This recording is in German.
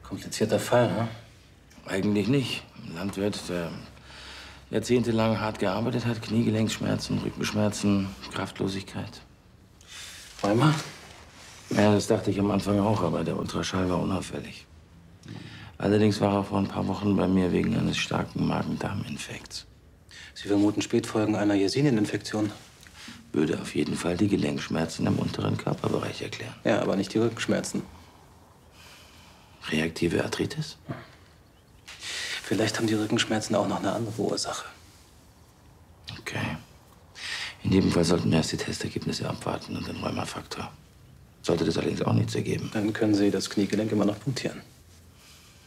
Komplizierter Fall, ne? Eigentlich nicht. Ein Landwirt, der jahrzehntelang hart gearbeitet hat, Kniegelenksschmerzen, Rückenschmerzen, Kraftlosigkeit. Rheuma? Ja, das dachte ich am Anfang auch, aber der Ultraschall war unauffällig. Allerdings war er vor ein paar Wochen bei mir wegen eines starken Magen-Darm-Infekts. Sie vermuten Spätfolgen einer Yersinien-Infektion. Würde auf jeden Fall die Gelenkschmerzen im unteren Körperbereich erklären. Ja, aber nicht die Rückenschmerzen. Reaktive Arthritis? Vielleicht haben die Rückenschmerzen auch noch eine andere Ursache. Okay. In jedem Fall sollten wir erst die Testergebnisse abwarten und den Rheumafaktor. Sollte das allerdings auch nichts ergeben. Dann können Sie das Kniegelenk immer noch punktieren.